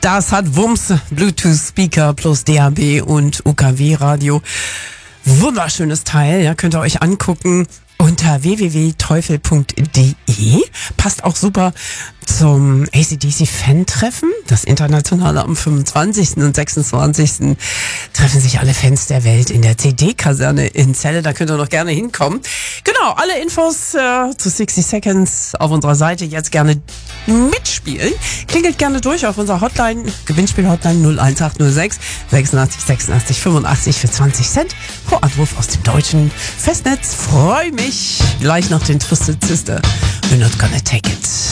Das hat Wumms, Bluetooth-Speaker plus DAB und UKW-Radio. Wunderschönes Teil, ja, könnt ihr euch angucken unter www.teufel.de. Passt auch super zum AC/DC-Fan-Treffen. Das internationale am 25. und 26. treffen sich alle Fans der Welt in der CD-Kaserne in Celle. Da könnt ihr noch gerne hinkommen. Genau, alle Infos zu 60 Seconds auf unserer Seite. Jetzt gerne mitspielen. Klingelt gerne durch auf unserer Hotline, Gewinnspiel-Hotline 01806 86 86 85 für 20 Cent pro Anruf aus dem deutschen Festnetz. Freu mich. Gleich nach den Twisted Sister. We're not gonna take it.